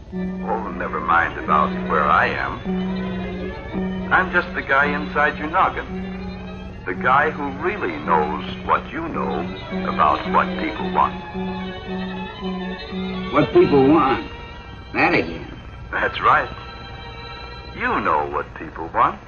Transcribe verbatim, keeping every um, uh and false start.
Oh, never mind about where I am. I'm just the guy inside your noggin. The guy who really knows what you know about what people want. What people want? That again. That's right. You know what people want.